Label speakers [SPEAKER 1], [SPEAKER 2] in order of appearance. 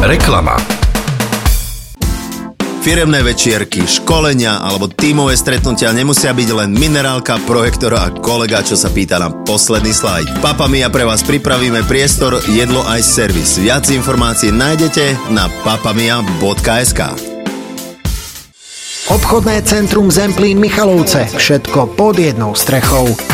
[SPEAKER 1] Reklama.
[SPEAKER 2] Firemné večierky, školenia alebo tímové stretnutia nemusia byť len minerálka, projektor a kolega, čo sa pýta na posledný slajd. Papa Mia pre vás pripravíme priestor, jedlo aj servis. Viac informácií nájdete na papamia.sk.
[SPEAKER 3] Obchodné centrum Zemplín Michalovce. Všetko pod jednou strechou.